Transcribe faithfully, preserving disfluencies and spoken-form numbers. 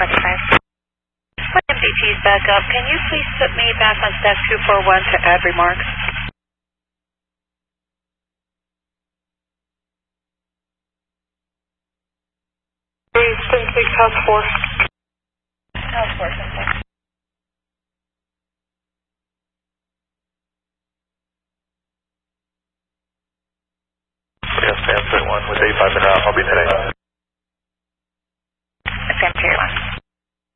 twenty-five. M D T's back up. Can you please put me back on stack two four one to add remarks? Houston six, task force. Task force, okay. Yes, Sam, one with eighty-five minutes out. I'll be today.